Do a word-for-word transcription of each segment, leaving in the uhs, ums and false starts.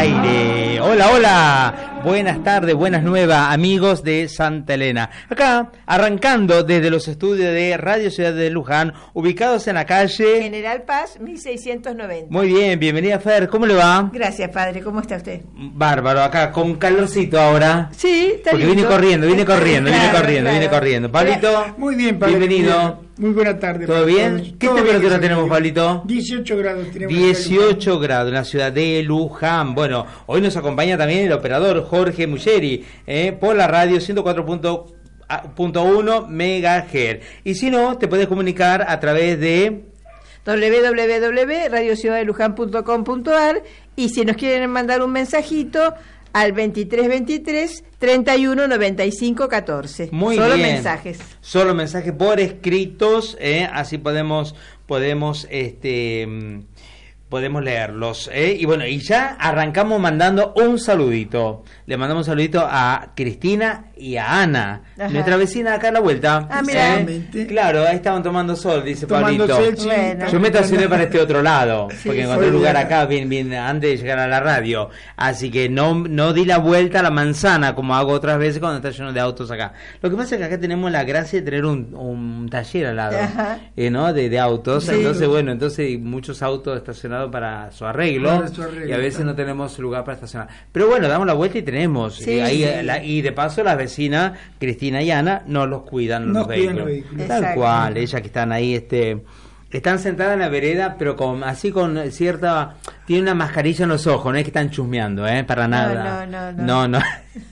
aire. Hola, hola. Buenas tardes, buenas nuevas, amigos de Santa Elena. Acá, arrancando desde los estudios de Radio Ciudad de Luján, ubicados en la calle General Paz, mil seiscientos noventa. Muy bien, bienvenida Fer, ¿cómo le va? Gracias, padre, ¿cómo está usted? Bárbaro, acá con calorcito ahora. Sí, está Porque lindo. vine corriendo, vine corriendo, Claro, vine corriendo, claro. vine corriendo. Pablito, Muy bien, Pablo. bienvenido. Muy buena tarde. ¿Todo para bien? todos. ¿Qué Todo temperatura bien, tenemos, señor. Pablito? dieciocho grados tenemos. dieciocho grados en la ciudad de Luján. Bueno, hoy nos acompaña también el operador Jorge Muggeri, eh, por la radio ciento cuatro punto uno megahertz. Y si no, te puedes comunicar a través de doble u doble u doble u punto radio ciudad de luján punto com punto a r, y si nos quieren mandar un mensajito al veintitrés veintitrés treinta y uno noventa y cinco catorce. Muy Solo bien. mensajes. Solo mensajes por escritos, eh, así podemos podemos este mm, podemos leerlos, ¿eh? Y bueno, y ya arrancamos mandando un saludito. Le mandamos un saludito a Cristina y a Ana, Ajá. nuestra vecina acá a la vuelta. Ah, mira. Exactamente. Claro, ahí estaban tomando sol, dice Tomando Pablito. selfie. Bueno. Yo me estacioné para este otro lado, Sí, porque sí. encontré un Muy lugar bien. acá bien, bien antes de llegar a la radio. Así que no, no di la vuelta a la manzana como hago otras veces cuando está lleno de autos acá. Lo que pasa es que acá tenemos la gracia de tener un, un taller al lado, Ajá. eh, ¿no? De, de autos. Sí. Entonces, bueno, entonces hay muchos autos estacionados para su arreglo, Para su arreglo, y a veces claro. no tenemos lugar para estacionar. Pero bueno, damos la vuelta y tenemos. Sí, y, ahí, sí. la- y de paso las vecinas, Cristina y Ana, nos los cuidan Nos los cuidan vehículos. los vehículos. Tal Exacto. cual, ellas que están ahí, este... Están sentadas en la vereda, pero con así con cierta... Tiene una mascarilla en los ojos, no es que están chusmeando, ¿eh? Para nada. no, no, no. No, no.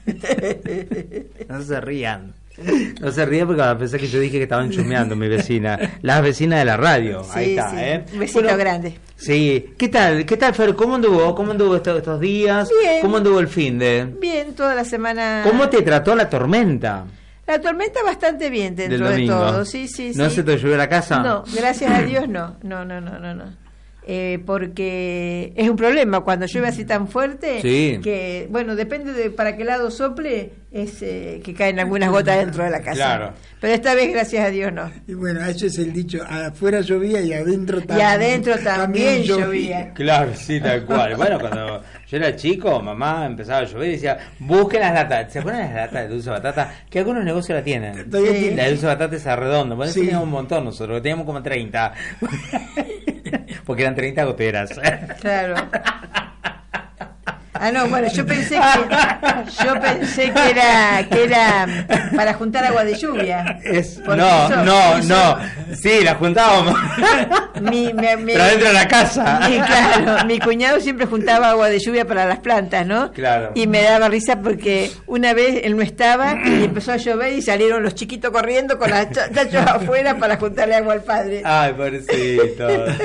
No se rían. No se rían porque a pesar que yo dije que estaban chusmeando mi vecina. Las vecinas de la radio. Ahí Sí, está, sí. ¿eh? Un besito Bueno, grande. Sí. ¿Qué tal? ¿Qué tal, Fer? ¿Cómo anduvo? ¿Cómo anduvo estos, estos días? Bien. ¿Cómo anduvo el fin de...? Bien, toda la semana. ¿Cómo te trató la tormenta La tormenta bastante bien del dentro de domingo? todo. Sí, sí, ¿No sí. se te llovió la casa? No, gracias a Dios no. No, no, no, no, no. Eh, porque es un problema cuando llueve así tan fuerte, Sí. que bueno, depende de para qué lado sople, es eh, que caen algunas gotas dentro de la casa. Claro. Pero esta vez gracias a Dios no. Y bueno, eso es el dicho, afuera llovía y adentro también. Y adentro también llovía. Claro, sí, tal cual. Bueno, cuando yo era chico, mamá empezaba a llover y decía, busquen las latas. ¿Se acuerdan las latas de dulce de batata? Que algunos negocios la tienen. Todavía Sí. tiene- La de dulce de batata es redonda. Bueno, eso Sí. teníamos un montón nosotros, que teníamos como treinta. Porque eran treinta goteras. Claro. Ah, no, bueno, yo pensé que yo pensé que era que era para juntar agua de lluvia. Es, Porque no, eso- no, eso- no. Sí, la juntábamos. Mi, mi- mi- Pero adentro de la casa. mi- claro, mi cuñado siempre juntaba agua de lluvia para las plantas, ¿no? Claro. Y me daba risa porque una vez él no estaba y empezó a llover y salieron los chiquitos corriendo con los chachos afuera para juntarle agua al padre. Ay, pobrecito.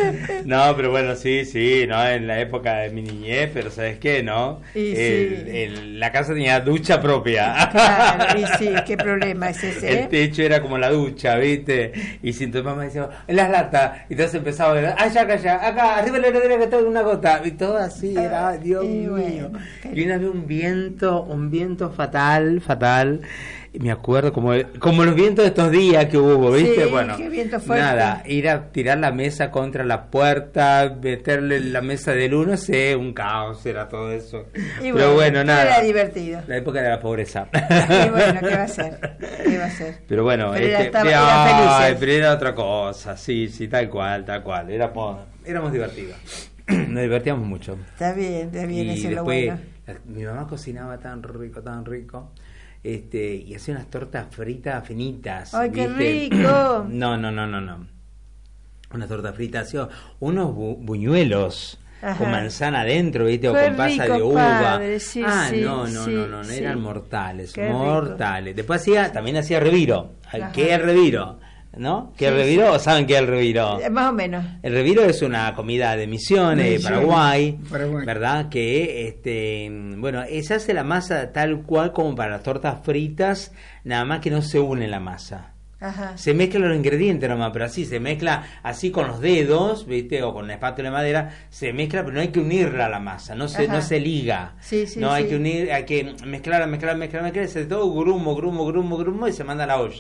No, pero bueno, sí, sí, no, en la época de mi niñez, pero ¿sabes qué? No. Y El- sí. el- la casa tenía ducha propia. Claro, y sí, qué problema es ese, El ¿eh? techo era como la ducha, ¿viste? Y si tu mamá decía, en las latas, y entonces empezaba a ver, allá, acá, allá, acá, arriba de la heladera que está una gota, y todo así, era, ay, Dios Y mío. bueno, Y una vez un viento, un viento fatal, fatal. Y me acuerdo como, como los vientos de estos días que hubo, ¿viste? Sí, bueno, qué viento fuerte. nada, ir a tirar la mesa contra la puerta, meterle la mesa del uno, no sé, un caos era todo eso. Y Pero bueno, nada. Era divertido. La época de la pobreza. Y bueno, ¿qué va a ser? ¿Qué va a ser? Pero bueno, Pero era- este, estaba- de- era ay, felices. pero era otra cosa, sí, sí, tal cual, tal cual. Éramos, éramos divertidos. Nos divertíamos mucho. Está bien, está bien, Y eso es lo después, bueno. la- mi mamá cocinaba tan rico, tan rico. Este, y hacía unas tortas fritas finitas. ¡Ay, qué ¿viste? rico! No, no, no, no, no. Unas tortas fritas, hacía unos bu- buñuelos. Ajá. Con manzana adentro, ¿viste? O Qué con pasa rico, de uva. padre, sí, ah, sí, no, no, sí, no, no, no, sí. eran mortales, Qué rico. mortales. Después hacía, también hacía reviro. Ajá. ¿Qué es reviro? ¿No? ¿Qué es Sí, reviro? ¿O saben qué es el reviro? Eh, Más o menos. El reviro es una comida de Misiones, de Misiones, Paraguay, Paraguay. ¿verdad? Que, este, bueno, se hace la masa tal cual como para las tortas fritas, nada más que no se une la masa. Ajá. Se mezclan los ingredientes nomás, pero así, se mezcla así con los dedos, ¿viste? O con una espátula de madera, se mezcla, pero no hay que unirla a la masa, no se, Ajá. no se liga. Sí, sí, no, hay sí. que unir, hay que mezclar, mezclar, mezclar, mezclar, se todo grumo, grumo, grumo, grumo, y se manda a la olla.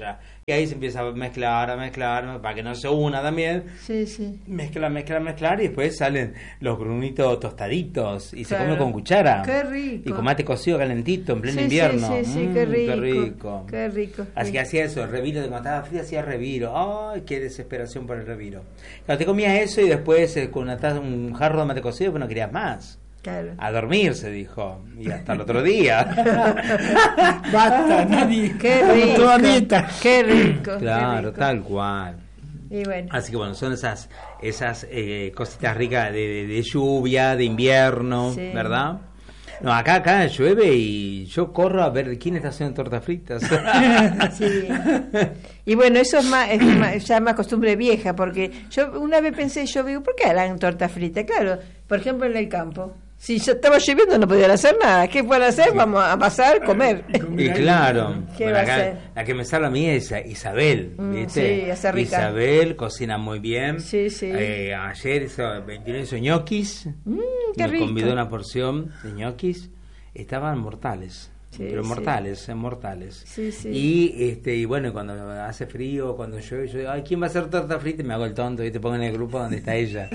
Y ahí se empieza a mezclar, a mezclar, para que no se una también. Sí, sí. Mezclar, mezclar, mezclar, y después salen los grunitos tostaditos y Claro. se come con cuchara. Qué rico. Y con mate cocido calentito en pleno Sí, invierno. Sí, sí, sí, Mm, qué rico. Qué rico. Qué rico. Así que hacía eso, el reviro, cuando estaba frío hacía reviro. Ay, qué desesperación por el reviro. Claro, te comías eso y después eh, con una taza, un jarro de mate cocido, pues no querías más. Claro. A dormir, se dijo. Y hasta el otro día. Basta, nadie. Qué Estamos rico. toda dieta. Qué rico. Claro, qué rico. tal cual. Y bueno. Así que bueno, son esas esas eh, cositas ricas de, de, de lluvia, de invierno, Sí. ¿verdad? No, acá acá llueve y yo corro a ver quién está haciendo tortas fritas. Sí. Y bueno, eso es, más, es más- ya más costumbre vieja, porque yo una vez pensé, yo digo, ¿por qué harán torta frita? Claro, por ejemplo en el campo. Si ya estaba lloviendo no podían hacer nada. ¿Qué pueden hacer? Vamos a pasar, comer. Y claro, ¿Qué bueno, va a acá, hacer? la que me salva a mí es Isabel, Mm, ¿viste? sí, hace rica. Isabel cocina muy bien. Sí, sí. Eh, ayer hizo veintinueve hizo ñoquis. Mm, qué Me rico. convidó una porción de ñoquis. Estaban mortales. Sí, pero sí. mortales, eh, mortales. Sí, sí. Y este y bueno, cuando hace frío, cuando llueve, yo digo, ay, ¿quién va a hacer torta frita? Y me hago el tonto y te pongo en el grupo donde está ella.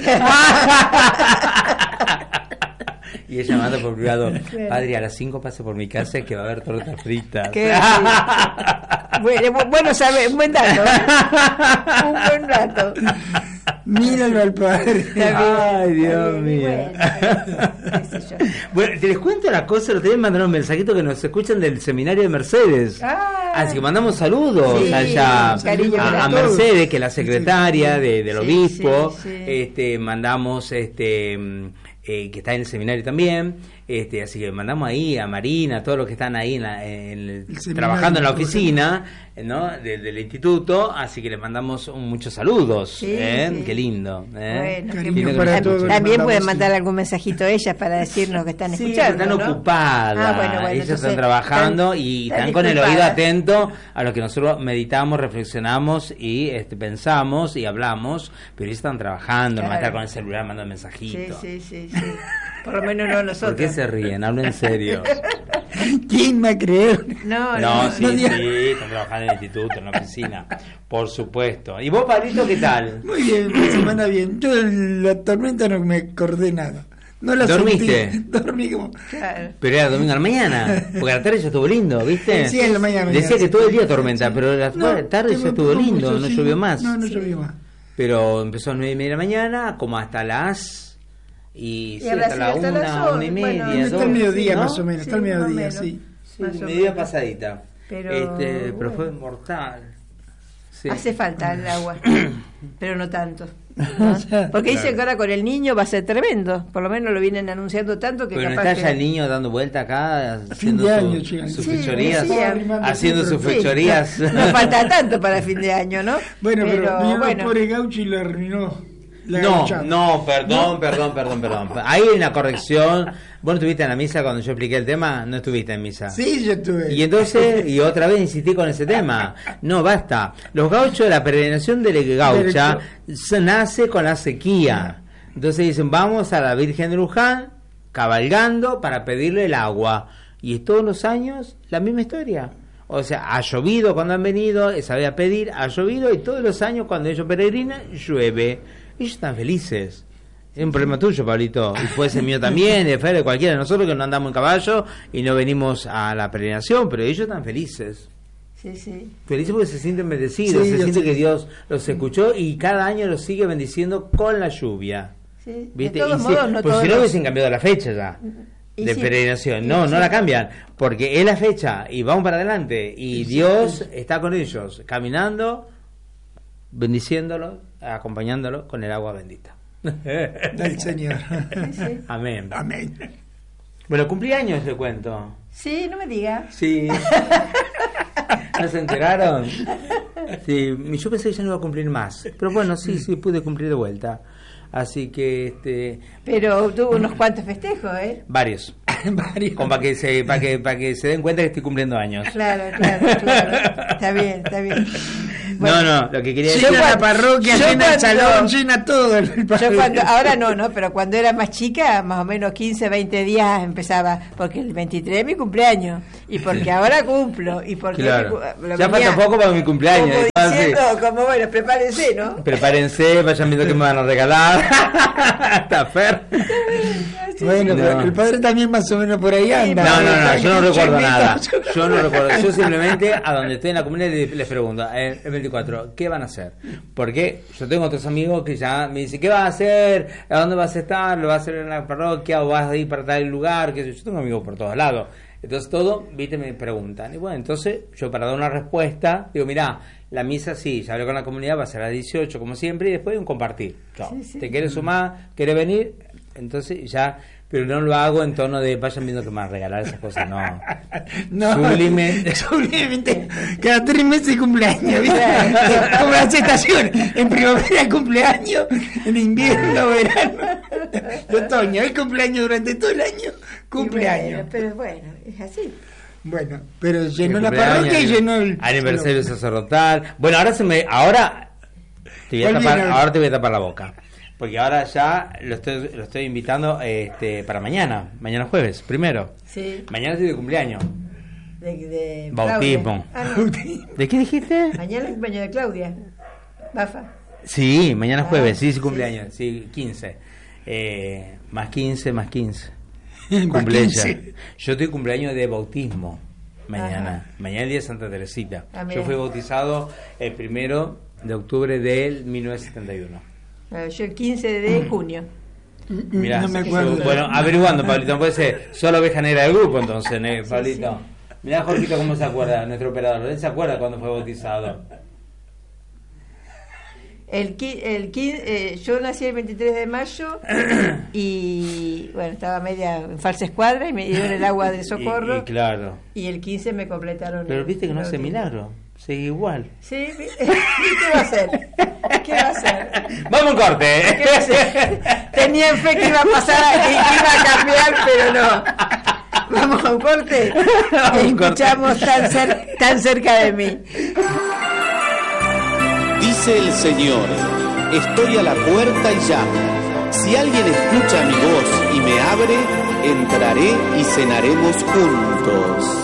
Y ella manda por privado, Claro. padre, a las cinco pase por mi casa que va a haber tortas fritas. Qué rico. bueno, bu- bueno sabe, un buen dato. ¿eh? Un buen dato. Míralo al padre. Está bien, Ay, Dios está bien, y mío. bueno, qué sé yo. Bueno, te les cuento una cosa, lo te mandaron un mensajito que nos escuchan del seminario de Mercedes. Ah. Así que mandamos saludos Sí, allá cariño para a, a todos. Mercedes, que es la secretaria de, del Sí, obispo. sí, sí. Este, mandamos este mm, eh, que está en el seminario también. Este, así que mandamos ahí a Marina, a todos los que están ahí en la- en el- El seminario. trabajando en la oficina, ¿no? De- del instituto, así que les mandamos un- muchos saludos. Sí, ¿eh? sí. Qué lindo. ¿eh? Bueno, Cariño qué- Lindo que para nos todos. escuchen. También mandamos, pueden sí. mandar algún mensajito a ellas para decirnos que están Sí, escuchando. están ¿no? ocupadas. Ah, bueno, bueno, Ellas entonces, están trabajando están- y están están con el oído disculpadas. atento a lo que nosotros meditamos, reflexionamos y este, pensamos y hablamos, pero ellos están trabajando, no van a Claro. estar con el celular mandando Sí, mensajitos. sí, sí, sí. Por lo menos no nosotros. ¿Por qué se ríen? Hablen en serio. ¿Quién va a creer? No, No, no, sí, no sí, digas. están trabajando en el instituto, en la oficina, por supuesto. ¿Y vos, Pablito, qué tal? Muy bien, la semana bien. Yo en la tormenta no me acordé nada. No la ¿Dormiste? sentí. Dormí como... Claro. Pero era domingo a la mañana, porque a la tarde ya estuvo lindo, ¿viste? Sí, en la mañana. Decía que sí. todo el día tormenta, Sí. pero la No, tarde ya que estuvo me- lindo, mucho, no sí. llovió más. No, no Sí. llovió más. Pero empezó a las nueve y media de la mañana, como hasta las... Y, Y sí, a las- hasta la hasta las una, once, una y bueno, media, Está dos, el mediodía ¿no? más o menos, está el Sí, más o mediodía, menos. sí. Sí, Más o mediodía menos. pasadita. Pero, Este, pero fue bueno. mortal. Sí. Hace falta el agua, pero no tanto. ¿no? Porque dicen Claro. que ahora con el niño va a ser tremendo. Por lo menos lo vienen anunciando tanto que Pero no capaz está que... ya el niño dando vuelta acá, fin haciendo de su- año, chicas. sus Sí, fechorías, decían. haciendo sus Sí, fechorías. No, no falta tanto para fin de año, ¿no? Bueno, pero, vino bueno. el pobre Gaucho y lo arruinó. La No, gauchada. no, perdón, perdón, perdón, perdón. Ahí hay una corrección. ¿Vos no estuviste en la misa cuando yo expliqué el tema? No estuviste en misa. Sí, yo estuve. Y entonces, y otra vez insistí con ese tema. No, basta. Los gauchos, la peregrinación de la gaucha se nace con la sequía. Entonces dicen, vamos a la Virgen de Luján cabalgando para pedirle el agua. Y todos los años la misma historia. O sea, ha llovido cuando han venido, sabía pedir, ha llovido y todos los años cuando ellos peregrinan, llueve. Ellos están felices. Es un problema tuyo, Pablito, y puede ser mío también, de Fer, de cualquiera de nosotros que no andamos en caballo y no venimos a la peregrinación, pero ellos están felices. Sí, sí. Felices porque se sienten bendecidos, Sí, se yo siente sé. que Dios los escuchó y cada año los sigue bendiciendo con la lluvia. Sí. ¿Viste? De todos Y si- modos, no pues todos si no los- hubiesen cambiado la fecha ya Y de sí. peregrinación. Y No, sí. no la cambian, porque es la fecha y vamos para adelante y Dios está con ellos, caminando, bendiciéndolos, acompañándolos con el agua bendita. Del Señor. Sí, sí. Amén. Amén. Bueno, cumpleaños le cuento. Sí, no me digas. Sí. ¿No se enteraron? Sí, yo pensé que ya no iba a cumplir más. Pero bueno, sí, sí, pude cumplir de vuelta. Así que, este, Pero tuvo unos cuantos festejos, ¿eh? varios. Varios. Como para que se, para que, para que se den cuenta que estoy cumpliendo años. Claro, claro, claro. Está bien, está bien. Bueno, no, no, lo que quería yo decir... Llena la cuando- parroquia, yo llena el cuando- salón, llena todo el Yo parroquia. cuando, ahora no, no, pero cuando era más chica, más o menos quince, veinte días empezaba, porque el veintitrés es mi cumpleaños, y porque ahora cumplo, y porque Claro. mi cu- lo Ya venía falta poco para mi cumpleaños. como entonces, diciendo, como bueno, prepárense, ¿no? prepárense, vayan viendo qué me van a regalar. Está Fer. Bueno, No. pero el padre también más o menos por ahí anda. No, no, no, yo no recuerdo Chimito. nada. Yo no recuerdo. Yo simplemente a donde estoy en la comunidad les, les pregunto, eh, el veinticuatro, ¿qué van a hacer? Porque yo tengo otros amigos que ya me dicen, ¿qué vas a hacer? ¿A dónde vas a estar? ¿Lo vas a hacer en la parroquia o vas a ir para tal lugar? ¿Qué sé yo? Yo tengo amigos por todos lados. Entonces todo, viste, me preguntan. Y bueno, entonces yo para dar una respuesta, digo, mirá, la misa sí, ya hablé con la comunidad, va a ser a las dieciocho como siempre, y después un compartir. Chao. Sí, sí. ¿Te quieres sumar? ¿Quieres venir? Entonces ya, pero no lo hago en tono de vayan viendo que me van a regalar esas cosas, no. No, Sublimemente. sublimemente. Cada tres meses cumpleaños, ¿viste? Como las estaciones. En primavera cumpleaños, en invierno, verano, en otoño. El cumpleaños durante todo el año, Y cumpleaños. bueno, pero bueno, es así. Bueno, pero llenó Mi la cumpleaños, parroquia y llenó el... aniversario sacerdotal. Bueno, ahora se me, ahora te voy a ¿Cuál tapar, viene? ahora te voy a tapar la boca. Porque ahora ya lo estoy, lo estoy invitando este, para mañana, mañana jueves, primero. Sí, Mañana es de cumpleaños. de, de Bautismo. Claudia. Ah, no. ¿De qué dijiste? Mañana es el cumpleaños de Claudia. Bafa. Sí, mañana Ah, jueves, sí, sí, sí. cumpleaños, sí, quince. Eh, más quince, más quince. Más Cumple ella. quince. Yo estoy cumpleaños de bautismo mañana. Ajá. Mañana es el día de Santa Teresita. Ah, mira. Yo fui bautizado el primero de octubre del mil novecientos setenta y uno. Ah, Yo el quince de junio. Mirá, No me acuerdo. yo- bueno, averiguando, Pablito, no puede ser. Solo oveja negra del grupo, entonces, ¿eh, Pablito? Mirá, Jorgito, cómo se acuerda, nuestro operador. Él se acuerda cuando fue bautizado. El, qui- el quin- eh, yo nací el veintitrés de mayo y bueno, estaba media en falsa escuadra y me dieron el agua de socorro Y, y claro. y el quince me completaron. Pero el- viste que no el hace bautismo. milagro. Sigue igual. Sí, vi- ¿qué va a hacer? ¿Qué va a hacer? Vamos a un corte. ¿eh? ¿Qué va a hacer? Tenían fe que iba a pasar, que iba a cambiar, pero no. Vamos a un corte. Vamos a un corte. Escuchamos tan, cer- tan cerca de mí. Dice el Señor, estoy a la puerta y llamo. Si alguien escucha mi voz y me abre, entraré y cenaremos juntos.